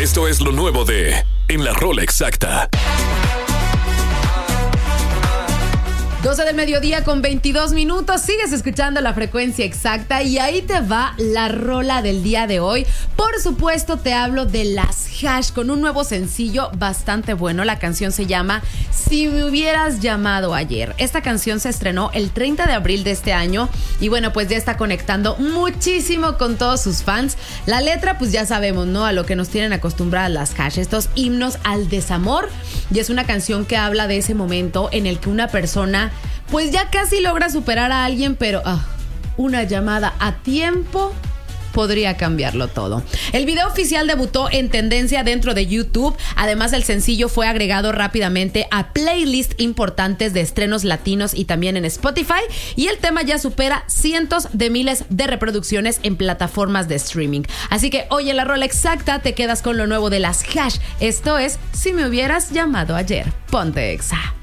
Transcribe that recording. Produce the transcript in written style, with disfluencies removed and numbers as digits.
Esto es lo nuevo de En la Rola Exacta. 12 del mediodía con 22 minutos. Sigues escuchando La Frecuencia Exacta y ahí te va la rola del día de hoy. Por supuesto te hablo de Las Hash con un nuevo sencillo bastante bueno. La canción se llama Si me hubieras llamado ayer. Esta canción se estrenó el 30 de abril de este año y bueno, pues ya está conectando muchísimo con todos sus fans. La letra pues ya sabemos, ¿no? A lo que nos tienen acostumbradas las Hash, estos himnos al desamor, y es una canción que habla de ese momento en el que una persona pues ya casi logra superar a alguien, pero una llamada a tiempo podría cambiarlo todo. El video oficial debutó en tendencia dentro de YouTube. Además, el sencillo fue agregado rápidamente a playlists importantes de estrenos latinos y también en Spotify. Y el tema ya supera cientos de miles de reproducciones en plataformas de streaming. Así que hoy en la rola exacta te quedas con lo nuevo de Las Hash. Esto es Si me hubieras llamado ayer. Ponte Exa.